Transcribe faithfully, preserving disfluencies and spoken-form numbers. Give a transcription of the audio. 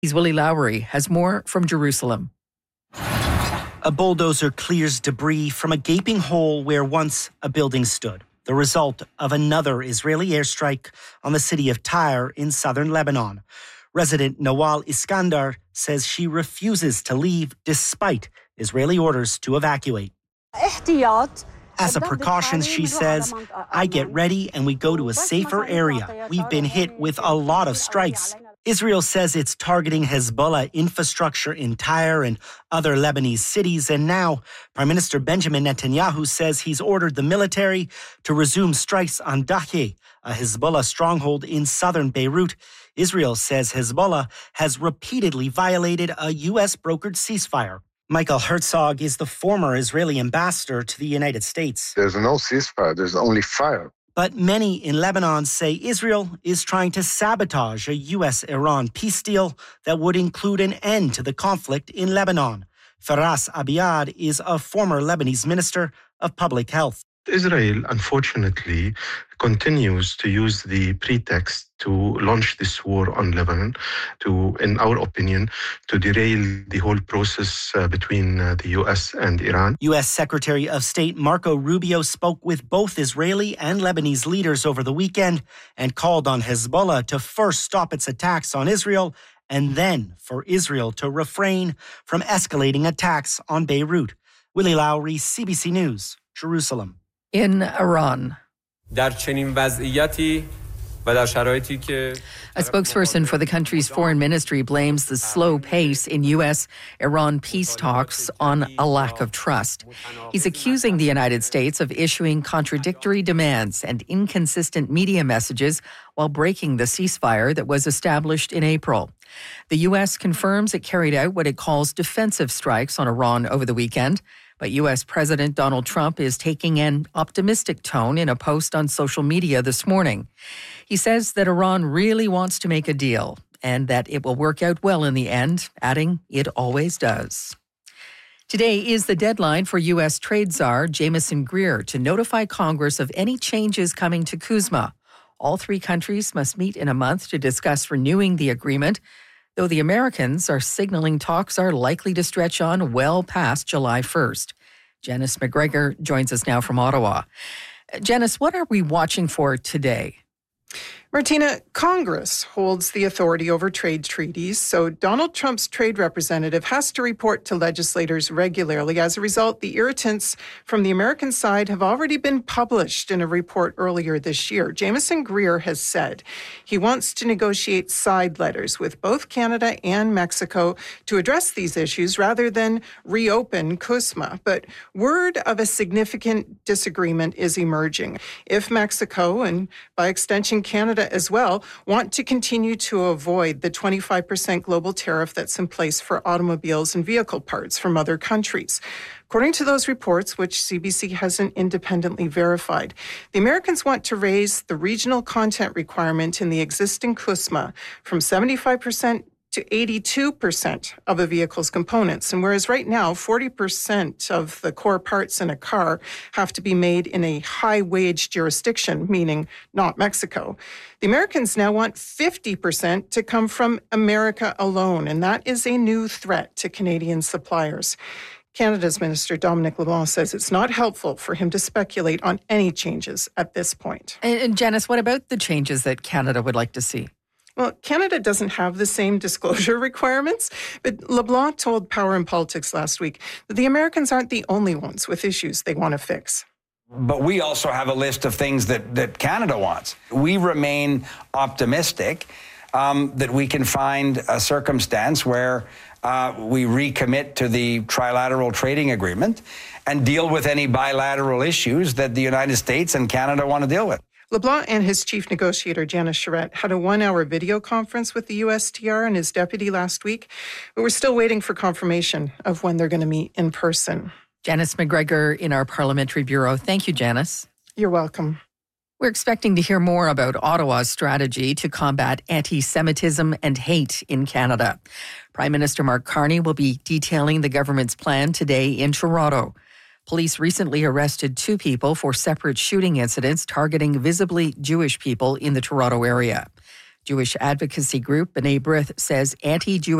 Willie Lowry has more from Jerusalem. A bulldozer clears debris from a gaping hole where once a building stood, the result of another Israeli airstrike on the city of Tyre in southern Lebanon. Resident Nawal Iskandar says she refuses to leave despite Israeli orders to evacuate. As a precaution, she says, I get ready and we go to a safer area. We've been hit with a lot of strikes. Israel says it's targeting Hezbollah infrastructure in Tyre and other Lebanese cities. And now Prime Minister Benjamin Netanyahu says he's ordered the military to resume strikes on Dahieh, a Hezbollah stronghold in southern Beirut. Israel says Hezbollah has repeatedly violated a U S brokered ceasefire. Michael Herzog is the former Israeli ambassador to the United States. There's no ceasefire, there's only fire. But many in Lebanon say Israel is trying to sabotage a U S Iran peace deal that would include an end to the conflict in Lebanon. Faras Abiad is a former Lebanese minister of public health. Israel, unfortunately, continues to use the pretext to launch this war on Lebanon, to, in our opinion, to derail the whole process uh, between uh, the U S and Iran. U S Secretary of State Marco Rubio spoke with both Israeli and Lebanese leaders over the weekend and called on Hezbollah to first stop its attacks on Israel and then for Israel to refrain from escalating attacks on Beirut. Willie Lowry, C B C News, Jerusalem. In Iran. A spokesperson for the country's foreign ministry blames the slow pace in U S-Iran peace talks on a lack of trust. He's accusing the United States of issuing contradictory demands and inconsistent media messages while breaking the ceasefire that was established in April. The U S confirms it carried out what it calls defensive strikes on Iran over the weekend. But U S President Donald Trump is taking an optimistic tone in a post on social media this morning. He says that Iran really wants to make a deal and that it will work out well in the end, adding it always does. Today is the deadline for U S Trade Czar Jameson Greer to notify Congress of any changes coming to CUSMA. All three countries must meet in a month to discuss renewing the agreement, though the Americans are signaling talks are likely to stretch on well past July first. Janice McGregor joins us now from Ottawa. Janice, what are we watching for today? Martina, Congress holds the authority over trade treaties, so Donald Trump's trade representative has to report to legislators regularly. As a result, the irritants from the American side have already been published in a report earlier this year. Jameson Greer has said he wants to negotiate side letters with both Canada and Mexico to address these issues rather than reopen CUSMA. But word of a significant disagreement is emerging. If Mexico, and by extension Canada as well, want to continue to avoid the twenty-five percent global tariff that's in place for automobiles and vehicle parts from other countries. According to those reports, which C B C hasn't independently verified, the Americans want to raise the regional content requirement in the existing CUSMA from seventy-five percent to eighty-two percent of a vehicle's components. And whereas right now, forty percent of the core parts in a car have to be made in a high-wage jurisdiction, meaning not Mexico, the Americans now want fifty percent to come from America alone. And that is a new threat to Canadian suppliers. Canada's Minister Dominic LeBlanc says it's not helpful for him to speculate on any changes at this point. And, and Janice, what about the changes that Canada would like to see? Well, Canada doesn't have the same disclosure requirements, but LeBlanc told Power and Politics last week that the Americans aren't the only ones with issues they want to fix. But we also have a list of things that, that Canada wants. We remain optimistic um, that we can find a circumstance where uh, we recommit to the trilateral trading agreement and deal with any bilateral issues that the United States and Canada want to deal with. LeBlanc and his chief negotiator, Janice Charette, had a one-hour video conference with the U S T R and his deputy last week, but we're still waiting for confirmation of when they're going to meet in person. Janice McGregor in our Parliamentary Bureau. Thank you, Janice. You're welcome. We're expecting to hear more about Ottawa's strategy to combat anti-Semitism and hate in Canada. Prime Minister Mark Carney will be detailing the government's plan today in Toronto. Police recently arrested two people for separate shooting incidents targeting visibly Jewish people in the Toronto area. Jewish advocacy group B'nai B'rith says anti-Jewish